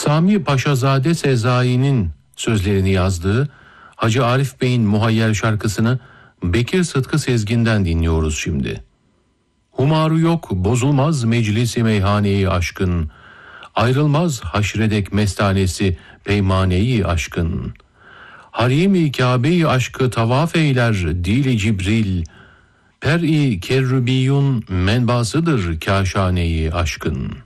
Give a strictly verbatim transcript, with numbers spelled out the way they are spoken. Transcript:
Sami Paşazade Sezai'nin sözlerini yazdığı Hacı Arif Bey'in Muhayyel şarkısını Bekir Sıtkı Sezgin'den dinliyoruz şimdi. Humaru yok, bozulmaz meclisi meyhaneyi aşkın, ayrılmaz haşredek mestanesi peymaneyi aşkın. Harim-i Kabe-i aşkı tavaf eyler dili Cibril, per-i kerrübiyun menbasıdır kâşaneyi aşkın.